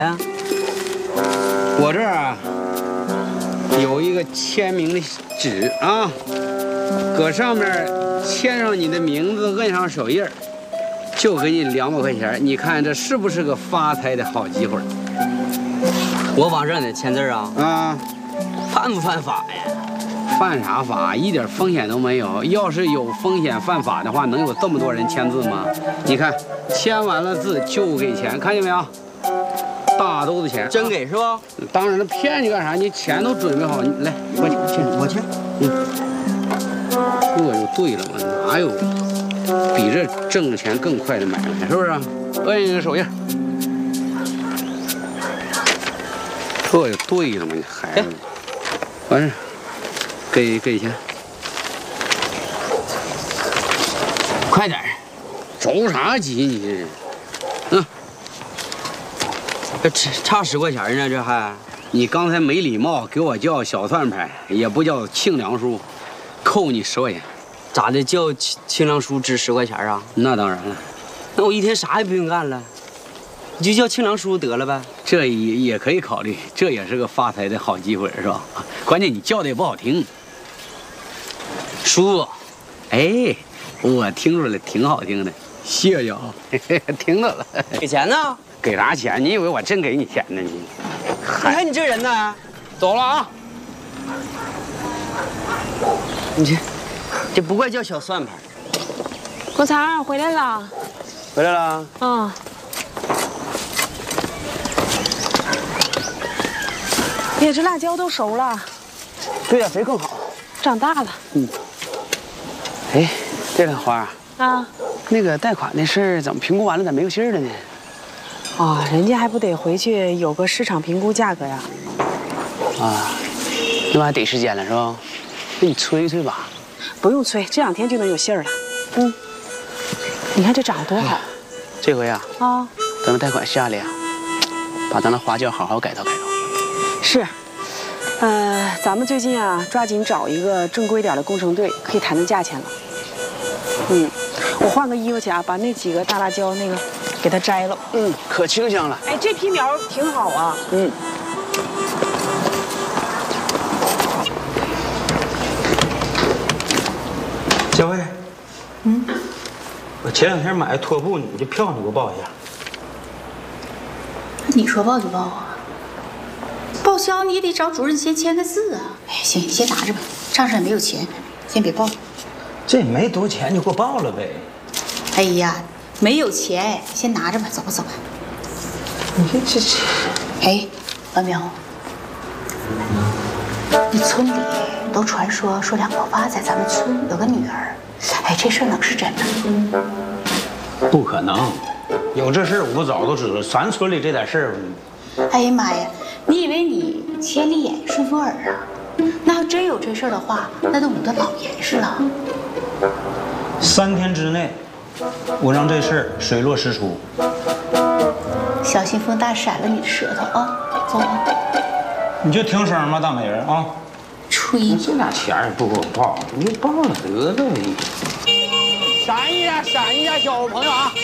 啊？ 我这儿啊有一个签名的纸啊，搁上面签上你的名字，摁上手印，就给你200块钱。你看这是不是个发财的好机会？ 我往这得签字啊？ 啊， 犯不犯法呀？ 犯啥法？一点风险都没有。要是有风险犯法的话，能有这么多人签字吗？你看，签完了字就给钱，看见没有？大兜子钱， 真给是吧？ 当然了，骗你干啥？你钱都准备好，你来，我签，我签。这就对了嘛，哪有比这挣钱更快的买卖？是不是？摁一个手印，这就对了嘛，你孩子。完事，给钱。 快点， 着啥急你这？ 这差10块钱呢，这还？ 你刚才没礼貌，给我叫小算盘，也不叫清凉书，扣你10块钱。 咋的？叫清凉书值10块钱啊？ 那当然了。 那我一天啥也不用干了，你就叫清凉书得了呗。 这也可以考虑，这也是个发财的好机会，是吧？关键你叫的也不好听。 叔， 哎，我听出来挺好听的，谢谢啊，听到了。 给钱呢？ 给啥钱？你以为我真给你钱呢？你看你这人呢， 走了啊！ 你这不怪叫小算盘。 国强回来了。 回来了。 嗯。哎呀，这辣椒都熟了。 对呀，肥更好。 长大了。 哎，对了，花儿啊， 那个贷款那事儿怎么评估完了，咋没有信儿了呢？ 啊，人家还不得回去有个市场评估价格呀？ 啊，那还得时间了是吧？那你催催吧。 不用催，这2天就能有信儿了。你看这长得多好。 这回啊，等贷款下来呀，把咱的花轿好好改造改造。 是，咱们最近啊，抓紧找一个正规点的工程队，可以谈谈价钱了。我换个衣服去啊，把那几个大辣椒那个给它摘了。 可清香了。 哎，这批苗挺好啊。 小薇，我前2天买的拖布，你这票你给我报一下。 你说报就报啊，报销你也得找主任先签个字啊。哎，行，你先拿着吧，账上也没有钱，先别报。 这也没多钱，就给我报了呗。 哎呀，没有钱，先拿着吧，走吧走吧。 你看这， 哎，王苗，你村里都传说梁老八在咱们村有个女儿，哎，这事儿能是真的？ 不可能，有这事儿我不早都知道。咱村里这点事儿， 哎呀妈呀，你以为你千里眼顺风耳啊？那要真有这事儿的话，那都捂得老严实了。 3天之内，我让这事儿水落石出。 小心风大闪了你的舌头啊！走吧。 你就听声吧，大美人啊！ 吹！ 这俩钱也不给我报，你就报了得了。 闪一下，闪一下，小朋友啊！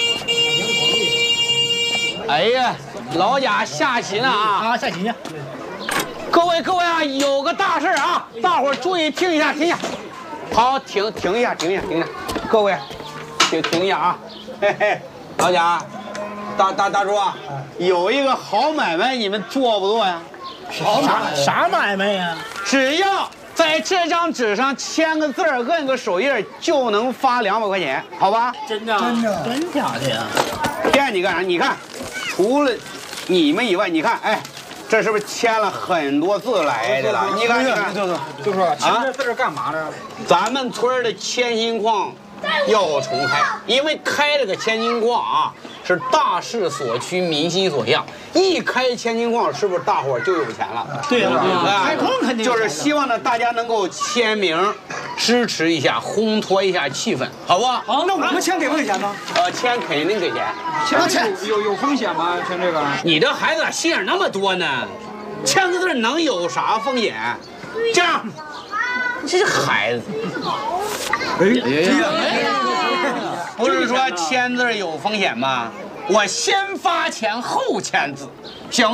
哎呀，老贾下棋呢啊！ 下棋呢。 各位啊，有个大事啊，大伙儿注意听一下，听一下。好，停一下。各位，停一下啊！嘿嘿，老贾，大叔啊，有一个好买卖，你们做不做呀？ 好啥买卖呀？ 只要在这张纸上签个字儿，摁个手印，就能发200块钱，好吧？ 真的？真假的呀？ 骗你干啥？你看，除了你们以外，你看，哎，这是不是签了很多字来的了？你看， 就说签这字干嘛呢？ 咱们村的千金矿要重开，因为开了个千金矿啊，是大势所趋，民心所向。一开千金矿，是不是大伙儿就有钱了？ 对了，开矿肯定就是希望呢，大家能够签名，支持一下，烘托一下气氛，好不好？ 好，那我们签给不给钱呢？ 签肯定给钱。 签有风险吗？签这个？ 你这孩子咋心眼那么多呢？签个字能有啥风险？这样，这孩子。不是说签字有风险吗？我先发钱后签字，行吗？